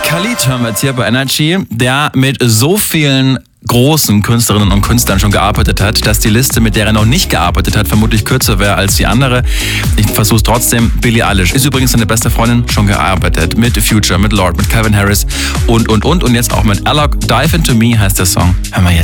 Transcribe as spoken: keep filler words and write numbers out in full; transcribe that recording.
Khalid hören wir jetzt hier bei Energy, der mit so vielen großen Künstlerinnen und Künstlern schon gearbeitet hat, dass die Liste, mit der er noch nicht gearbeitet hat, vermutlich kürzer wäre als die andere. Ich versuch's trotzdem. Billie Eilish ist übrigens seine beste Freundin, schon gearbeitet. Mit Future, mit Lorde, mit Calvin Harris und, und, und. Und jetzt auch mit Alok. Dive Into Me heißt der Song. Hören wir jetzt.